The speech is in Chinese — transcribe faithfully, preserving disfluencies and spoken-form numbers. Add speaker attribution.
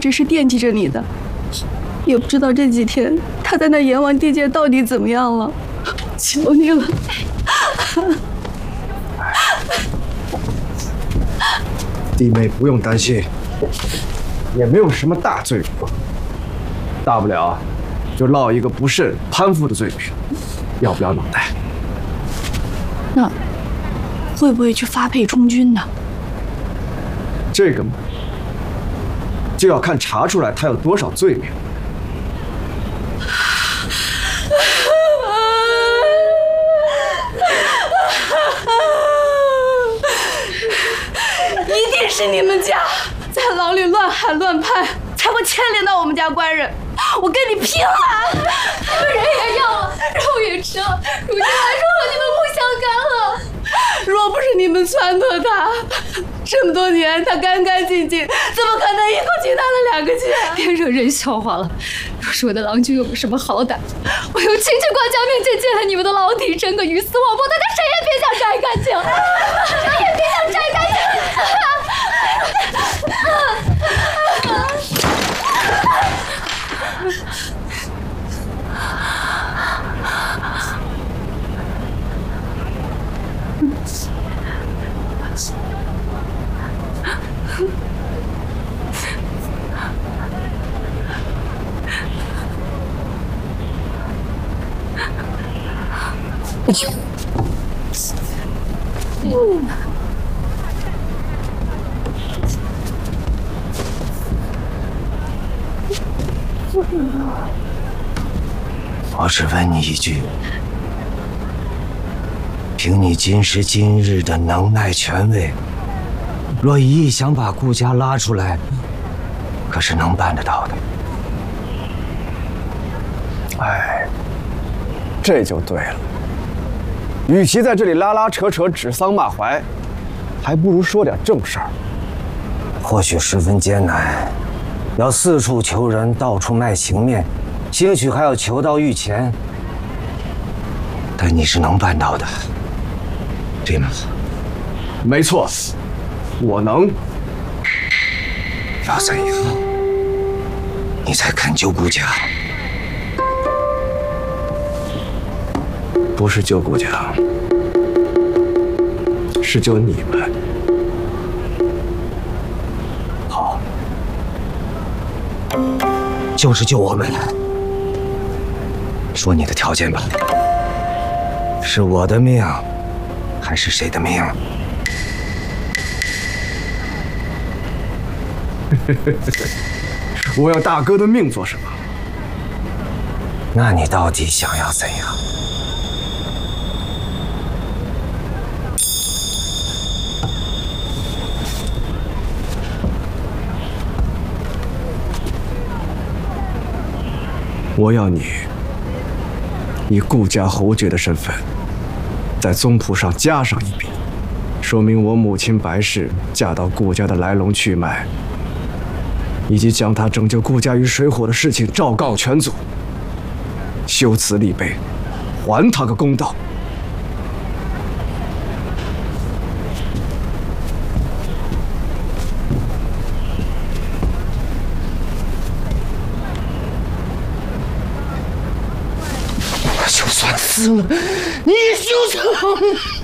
Speaker 1: 直是惦记着你的，也不知道这几天他在那阎王地界到底怎么样了。求你了。
Speaker 2: 弟妹不用担心，也没有什么大罪名，大不了就落一个不慎攀附的罪名，要不要脑袋？
Speaker 1: 那会不会去发配充军呢？
Speaker 2: 这个嘛，就要看查出来他有多少罪名。
Speaker 1: 一定是你们家在牢里乱喊乱拍，才会牵连到我们家官人。我跟你拼了！你们人也要了，肉也吃了，如今还说和你们不相干了。若不是你们撺掇他，这么多年他干干净净，怎么可能一口气拿了两个县？
Speaker 3: 别惹人笑话了。若是我的郎君有个什么好歹，我有亲去官家面前见了你们的老底，真个鱼死网破，大家谁也别想摘干净，谁也别想摘干净。
Speaker 4: 我只问你一句，凭你今时今日的能耐权位，若一意想把顾家拉出来，可是能办得到的。
Speaker 2: 哎，这就对了。与其在这里拉拉扯扯、指桑骂槐，还不如说点正事儿。
Speaker 4: 或许十分艰难，要四处求人，到处卖情面，兴许还要求到御前，但你是能办到的，对吗？
Speaker 2: 没错，我能。
Speaker 4: 要怎样，你才肯救顾家？
Speaker 2: 不是救顾家，是救你们。
Speaker 4: 好，就是救我们。说你的条件吧，是我的命，还是谁的命？
Speaker 2: 我要大哥的命做什么？
Speaker 4: 那你到底想要怎样？
Speaker 2: 我要你以顾家侯爵的身份，在宗谱上加上一笔，说明我母亲白氏嫁到顾家的来龙去脉，以及将她拯救顾家于水火的事情昭告全族，修此立碑，还她个公道。
Speaker 4: 就算死了，你也休想！